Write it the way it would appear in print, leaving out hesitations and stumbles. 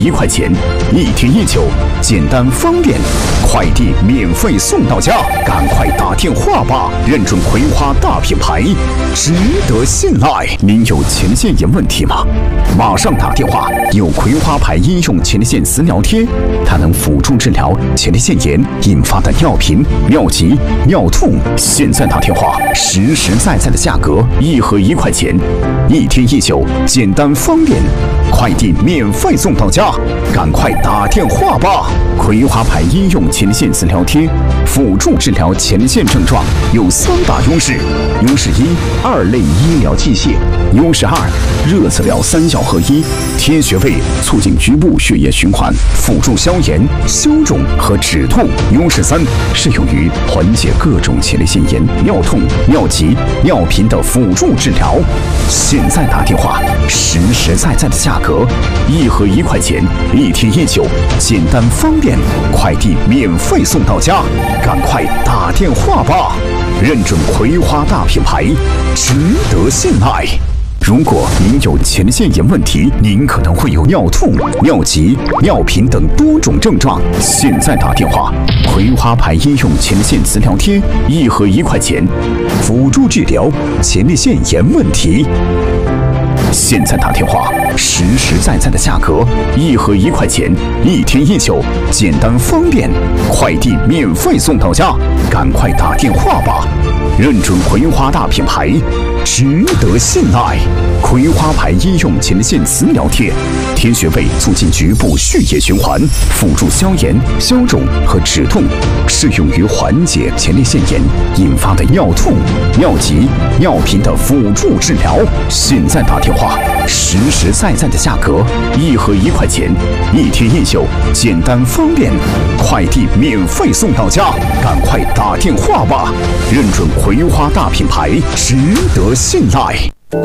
1块钱，1天1酒，简单方便，快递免费送到家，赶快打电话吧！认准葵花大品牌，值得信赖。您有前列腺炎问题吗？马上打电话！有葵花牌医用前列腺食疗贴，它能辅助治疗前列腺炎引发的尿频、尿急、尿吐。现在打电话，实实在在的价格，1盒1块钱，1天1酒，简单方便，快递免费送到家。赶快打电话吧！葵花牌医用前列腺食疗贴，辅助治疗前列腺症状，有3大优势：优势1，2类医疗器械；优势2，热治疗3效合一，贴穴位促进局部血液循环，辅助消炎、消肿和止痛；优势3，适用于缓解各种前列腺炎、尿痛、尿急、尿频的辅助治疗。现在打电话，实实在在的价格，1盒1块钱，1天1酒，简单方便，快递免费送到家，赶快打电话吧！认准葵花大品牌，值得信赖。如果您有前列腺炎问题，您可能会有尿吐、尿急、尿频等多种症状。现在打电话，葵花牌医用前列腺食疗贴，1盒1块钱，辅助治疗前列腺炎问题。现在打电话，实实在在的价格，1盒1块钱，1天1酒，简单方便，快递免费送到家，赶快打电话吧！认准葵花大品牌，值得信赖。葵花牌医用前列腺食疗贴，贴穴位促进局部血液循环，辅助消炎、消肿和止痛，适用于缓解前列腺炎引发的尿吐、尿急、尿频的辅助治疗。现在打电话，实实在在的价格，1盒1块钱，1天1酒，简单方便，快递免费送到家，赶快打电话吧！认准葵花大品牌，值得信赖。